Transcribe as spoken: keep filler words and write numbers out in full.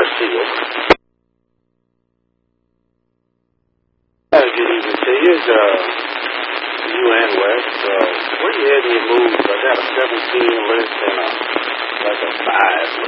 let's see. Uh, good evening to you. It's, uh, you and Wes. Uh, where you had me moved? I got a seventeen list and a, like a five list.